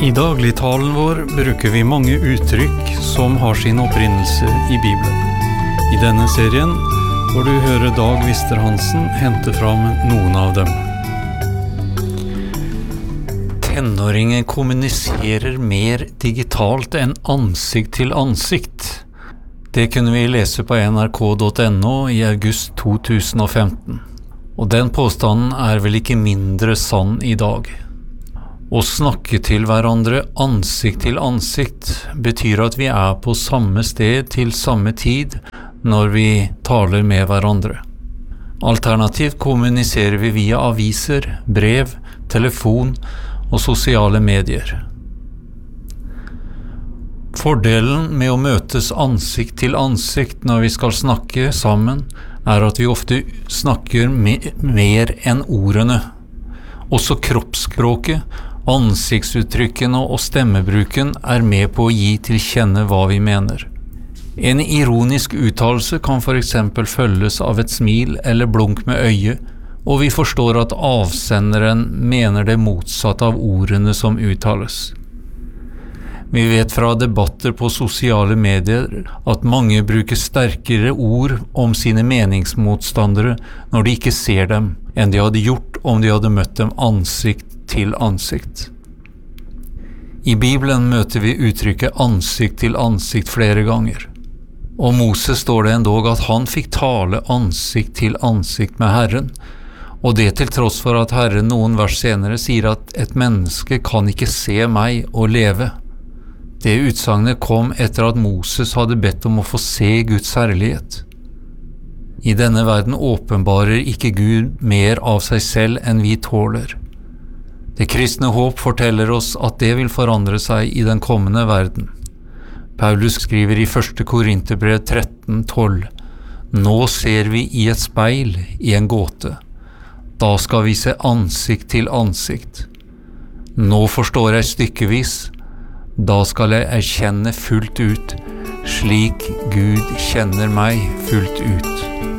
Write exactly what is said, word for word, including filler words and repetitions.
I dagligtalen vår bruker vi mange uttrykk som har sin opprinnelse i Bibelen. I denne serien får du høre Dag Vister-Hansen hente fram noen av dem. Tenåringer kommuniserer mer digitalt enn ansikt til ansikt. Det kunne vi lese på n r k punktum n o i august to tusen og femten. Og den påstanden er vel ikke mindre sann i dag. Å snakke til hverandre ansikt til ansikt betyr at vi er på samme sted til samme tid når vi taler med hverandre. Alternativt kommuniserer vi via aviser, brev, telefon og sosiale medier. Fordelen med å møtes ansikt til ansikt når vi skal snakke sammen, er at vi ofte snakker me- mer enn ordene. Også kroppsspråket, ansiktsuttrykkene og stemmebruken er med på å gi til kjenne hva vi mener. En ironisk uttalelse kan for eksempel følges av et smil eller blunk med øyet, og vi forstår at avsenderen mener det motsatte av ordene som uttales. Vi vet fra debatter på sosiale medier at mange bruker sterkere ord om sine meningsmotstandere når de ikke ser dem, enn de hadde gjort om de hadde møtt dem ansikt til ansikt. I Bibelen møter vi uttrykket ansikt til ansikt flere ganger. Om Moses står det endog at han fikk tale ansikt til ansikt med Herren, og det til tross for at Herren noen vers senere sier at et menneske kan ikke se meg og leve. Det utsagnet kom etter at Moses hadde bedt om å få se Guds herlighet. I denne verden åpenbarer ikke Gud mer av seg selv enn vi tåler. Det kristne håp forteller oss at det vil forandre seg i den kommende verden. Paulus skriver i første Korinterbrev tretten tolv: Nå ser vi i et speil i en gåte. Da skal vi se ansikt til ansikt. Nå forstår jeg stykkevis. Da skal jeg erkjenne fullt ut, slik Gud kjenner meg fullt ut.